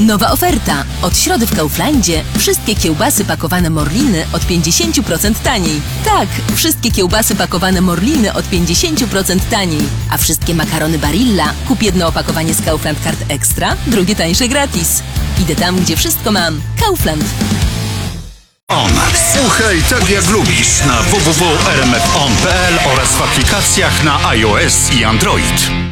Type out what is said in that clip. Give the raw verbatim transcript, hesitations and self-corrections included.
Nowa oferta. Od środy w Kauflandzie wszystkie kiełbasy pakowane Morliny od pięćdziesiąt procent taniej. Tak, wszystkie kiełbasy pakowane Morliny od pięćdziesiąt procent taniej. A wszystkie makarony Barilla kup jedno opakowanie z Kaufland Card Extra, drugie tańsze gratis. Idę tam, gdzie wszystko mam. Kaufland. On. Słuchaj tak jak lubisz na w w w kropka r m f on kropka p l oraz w aplikacjach na iOS i Android.